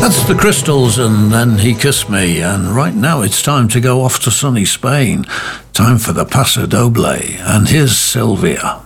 That's the Crystals, and then He Kissed Me. And right now it's time to go off to sunny Spain. Time for the Paso Doble. And here's Sylvia.